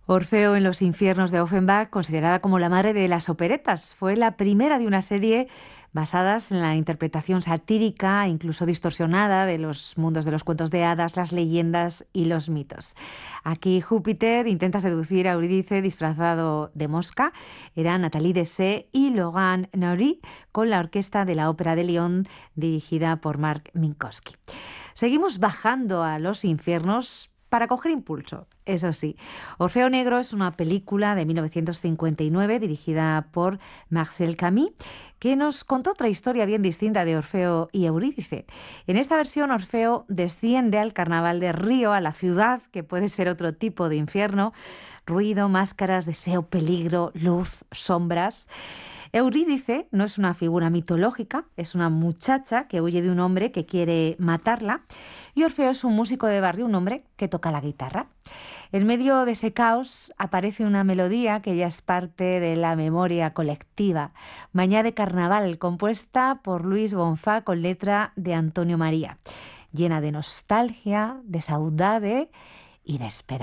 Orfeo en los infiernos de Offenbach, considerada como la madre de las operetas, fue la primera de una serie basadas en la interpretación satírica, incluso distorsionada, de los mundos de los cuentos de hadas, las leyendas y los mitos. Aquí Júpiter intenta seducir a Eurídice disfrazado de mosca. Era Nathalie Dessay y Laurent Naury, con la orquesta de la Ópera de Lyon, dirigida por Marc Minkowski. Seguimos bajando a los infiernos para coger impulso, eso sí. Orfeo Negro es una película de 1959 dirigida por Marcel Camus, que nos contó otra historia bien distinta de Orfeo y Eurídice. En esta versión, Orfeo desciende al carnaval de Río, a la ciudad, que puede ser otro tipo de infierno: ruido, máscaras, deseo, peligro, luz, sombras. Eurídice no es una figura mitológica, es una muchacha que huye de un hombre que quiere matarla, y Orfeo es un músico de barrio, un hombre que toca la guitarra. En medio de ese caos aparece una melodía que ya es parte de la memoria colectiva: Mañá de Carnaval, compuesta por Luis Bonfá con letra de Antonio María, llena de nostalgia, de saudade y de esperanza.